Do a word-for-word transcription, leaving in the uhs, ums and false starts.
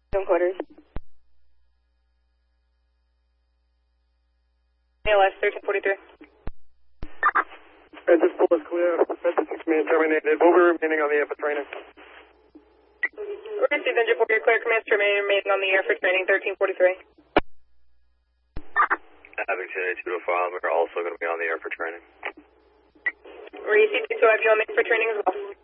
Quarters. A L S thirteen forty-three. Alright, this pool is clear. Message six man terminated. We'll be remaining on the air for training. We're going to see engine four, you're clear. Commands to remain remaining on the air for training, thirteen forty-three. Abington eight two oh five, we're also going to be on the air for training. We're E C two, so have you on the air for training as well.